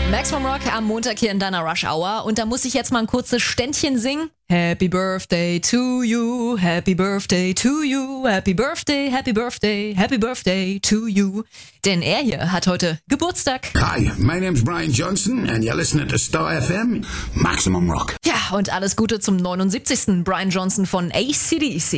Maximum Rock am Montag hier in deiner Rush Hour. Und da muss ich jetzt mal ein kurzes Ständchen singen. Happy Birthday to you, Happy Birthday to you, Happy Birthday, Happy Birthday, Happy Birthday to you. Denn er hier hat heute Geburtstag. Hi, my name's Brian Johnson and you're listening to Star FM, Maximum Rock. Ja, und alles Gute zum 79. Brian Johnson von AC/DC.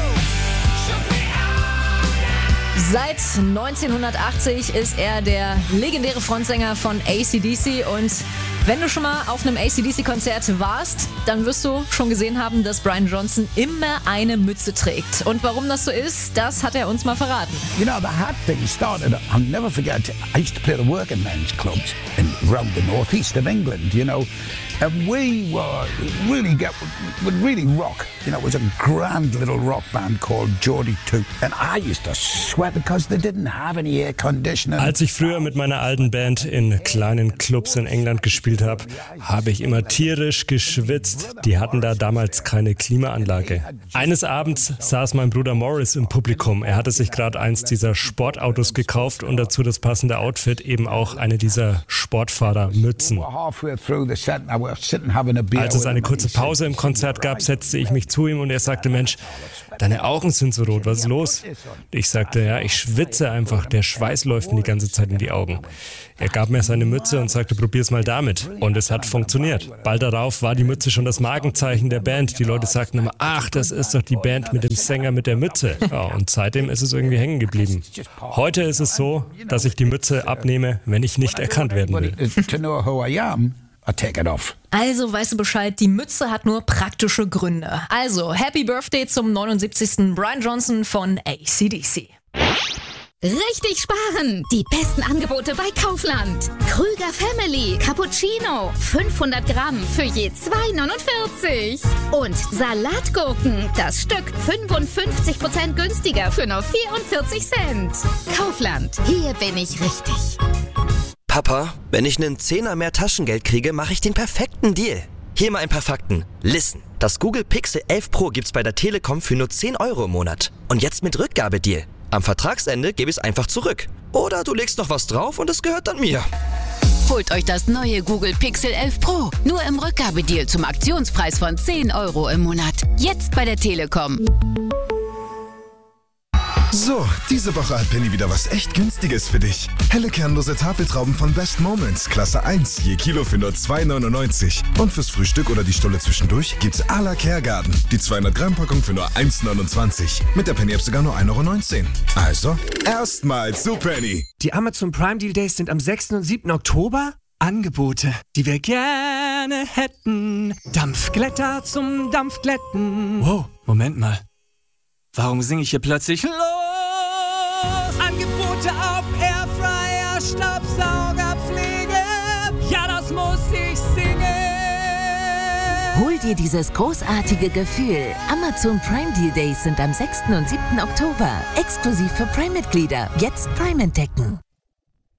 Seit 1980 ist er der legendäre Frontsänger von AC/DC und wenn du schon mal auf einem AC/DC-Konzert warst, dann wirst du schon gesehen haben, dass Brian Johnson immer eine Mütze trägt. Und warum das so ist, das hat er uns mal verraten. You know, the hat thing started, I'll never forget, I used to play the working men's clubs around the northeast of England, you know, and we were really rock. You know, it was a grand little rock band called Geordie 2. And I used to sweat because they didn't have any air conditioning. Als ich früher mit meiner alten Band in kleinen Clubs in England gespielt habe, habe ich immer tierisch geschwitzt. Die hatten da damals keine Klimaanlage. Eines Abends saß mein Bruder Morris im Publikum. Er hatte sich gerade eins dieser Sportautos gekauft und dazu das passende Outfit, eben auch eine dieser Sportfahrermützen. Als es eine kurze Pause im Konzert gab, setzte ich mich zu ihm und er sagte, Mensch, deine Augen sind so rot, was ist los? Ich sagte, ja, ich schwitze einfach, der Schweiß läuft mir die ganze Zeit in die Augen. Er gab mir seine Mütze und sagte, probier's mal damit. Und es hat funktioniert. Bald darauf war die Mütze schon das Markenzeichen der Band. Die Leute sagten immer, ach, das ist doch die Band mit dem Sänger mit der Mütze. Ja, und seitdem ist es irgendwie hängen geblieben. Heute ist es so, dass ich die Mütze abnehme, wenn ich nicht erkannt werden will. Also weißt du Bescheid, die Mütze hat nur praktische Gründe. Also, Happy Birthday zum 79. Brian Johnson von AC/DC. Richtig sparen! Die besten Angebote bei Kaufland. Krüger Family Cappuccino 500 Gramm für je 2,49. Und Salatgurken, das Stück 55% günstiger für nur 44 Cent. Kaufland, hier bin ich richtig. Papa, wenn ich einen Zehner mehr Taschengeld kriege, mache ich den perfekten Deal. Hier mal ein paar Fakten. Listen, das Google Pixel 11 Pro gibt's bei der Telekom für nur 10 € im Monat. Und jetzt mit Rückgabedeal. Am Vertragsende gebe ich es einfach zurück. Oder du legst noch was drauf und es gehört dann mir. Holt euch das neue Google Pixel 11 Pro. Nur im Rückgabedeal zum Aktionspreis von 10 € im Monat. Jetzt bei der Telekom. So, diese Woche hat Penny wieder was echt Günstiges für dich. Helle kernlose Tafeltrauben von Best Moments, Klasse 1, je Kilo für nur 2,99. Und fürs Frühstück oder die Stulle zwischendurch gibt's à la Caregarden. Die 200 Gramm Packung für nur 1,29. Mit der Penny-App sogar nur 1,19 €. Also, erstmal zu Penny. Die Amazon Prime Deal Days sind am 6. und 7. Oktober. Angebote, die wir gerne hätten. Dampfglätter zum Dampfglätten. Wow, Moment mal. Warum singe ich hier plötzlich los? Angebote auf Airfryer, Staubsaugerpflege. Ja, das muss ich singen. Hol dir dieses großartige Gefühl. Amazon Prime Deal Days sind am 6. und 7. Oktober. Exklusiv für Prime-Mitglieder. Jetzt Prime entdecken.